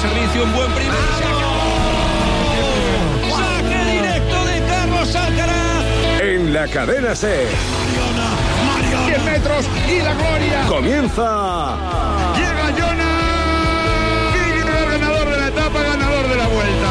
servicio, un buen primer saque directo de Carlos Alcaraz. En la cadena SER. 10 metros y la gloria. Comienza. Llega Jonas, ganador de la etapa, ganador de la vuelta.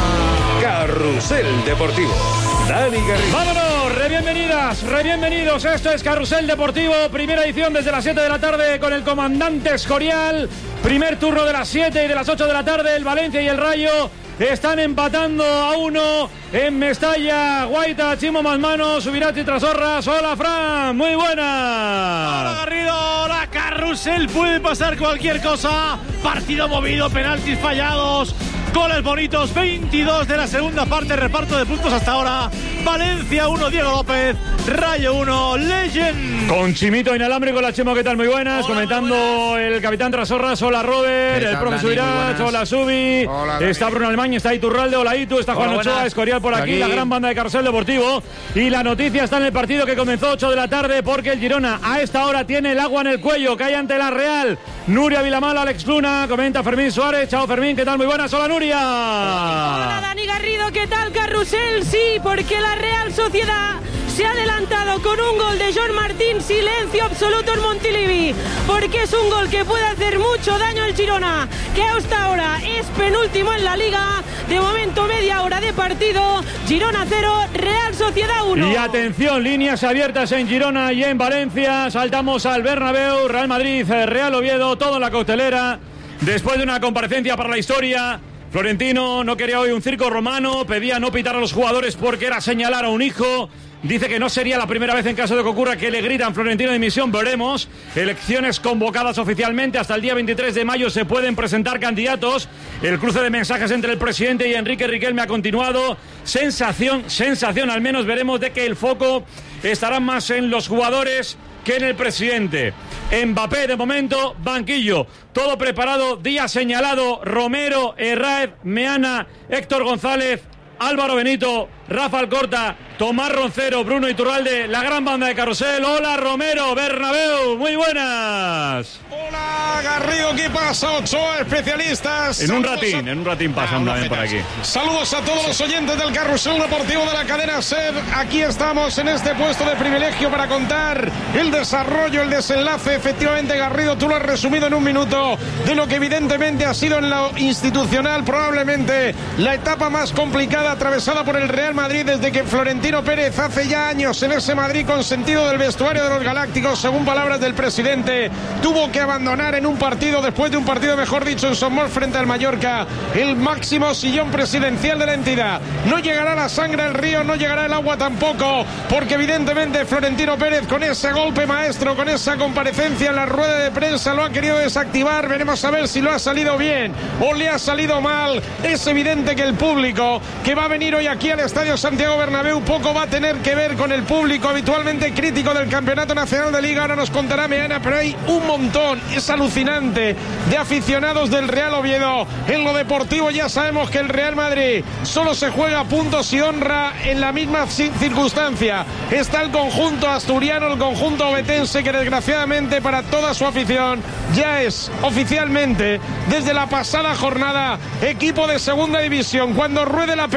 Carrusel Deportivo. Dani Garrido. ¡Vámonos! ¡Bienvenidas! ¡Bienvenidos! Esto es Carrusel Deportivo, primera edición desde las 7 de la tarde con el comandante Escorial. Primer turno de las 7 y de las 8 de la tarde. El Valencia y el Rayo están empatando a 1 en Mestalla. Guaita, Chimo Masmano, Subirats y Trasorras. Hola, Fran, muy buenas. Hola, Garrido, hola, Carrusel. Puede pasar cualquier cosa. Partido movido, penaltis fallados, goles bonitos. 22 de la segunda parte, reparto de puntos hasta ahora. Valencia 1, Diego López. Rayo 1, Legend. Con Chimito inalámbrico, la Chimo, ¿qué tal? Muy buenas. Hola, comentando muy buenas. El capitán Trasorras. Hola, Robert. El profe Subirats. Hola, Subi. Hola, Dani. Está Bruno Almaña, está Iturralde. Hola, Itu. Está Juan Hola, Ochoa, buenas. Escorial por aquí. La gran banda de Carrusel Deportivo. Y la noticia está en el partido que comenzó 8 de la tarde porque el Girona a esta hora tiene el agua en el cuello. Cae ante la Real. Nuria Vilamala, Alex Luna. Comenta Fermín Suárez. Chao, Fermín. ¿Qué tal? Muy buenas. Hola, Nuria. Hola, Dani Garrido, ¿qué tal, Carrusel? Sí, porque la Real Sociedad se ha adelantado con un gol de John Martín, silencio absoluto en Montilivi, porque es un gol que puede hacer mucho daño al Girona, que hasta ahora es penúltimo en la Liga. De momento, media hora de partido, Girona 0, Real Sociedad 1. Y atención, líneas abiertas en Girona y en Valencia. Saltamos al Bernabéu, Real Madrid, Real Oviedo, todo en la coctelera. Después de una comparecencia para la historia, Florentino no quería hoy un circo romano, pedía no pitar a los jugadores porque era señalar a un hijo. Dice que no sería la primera vez en caso de que ocurra que le gritan Florentino dimisión, veremos. Elecciones convocadas oficialmente, hasta el día 23 de mayo se pueden presentar candidatos. El cruce de mensajes entre el presidente y Enrique Riquelme ha continuado. Sensación, al menos veremos de que el foco estará más en los jugadores que en el presidente. Mbappé de momento, banquillo. Todo preparado, día señalado. Romero, Herráez, Meana, Héctor González, Álvaro Benito, Rafa Alcorta, Tomás Roncero, Bruno Iturralde, la gran banda de Carrusel. Hola, Romero, Bernabéu, muy buenas. Hola, Garrido, ¿qué pasa? Ochoa, especialistas. En un ratín pasan también por aquí. Saludos a todos los oyentes del Carrusel Deportivo de la cadena SER. Aquí estamos en este puesto de privilegio para contar el desarrollo, el desenlace. Efectivamente, Garrido, tú lo has resumido en un minuto de lo que evidentemente ha sido en lo institucional probablemente la etapa más complicada atravesada por el Real Madrid desde que Florentino Pérez hace ya años en ese Madrid consentido del vestuario de los Galácticos, según palabras del presidente, tuvo que abandonar en un partido, después de un partido mejor dicho en Somos frente al Mallorca, el máximo sillón presidencial de la entidad. No llegará la sangre al río, no llegará el agua tampoco, porque evidentemente Florentino Pérez con ese golpe maestro, con esa comparecencia en la rueda de prensa lo ha querido desactivar. Veremos a ver si lo ha salido bien o le ha salido mal. Es evidente que el público que va a venir hoy aquí al Estadio Santiago Bernabéu poco va a tener que ver con el público habitualmente crítico del Campeonato Nacional de Liga. Ahora nos contará Meana, pero hay un montón, es alucinante, de aficionados del Real Oviedo. En lo deportivo ya sabemos que el Real Madrid solo se juega puntos y honra. En la misma circunstancia está el conjunto asturiano, el conjunto obetense, que desgraciadamente para toda su afición ya es oficialmente desde la pasada jornada equipo de segunda división. Cuando ruede la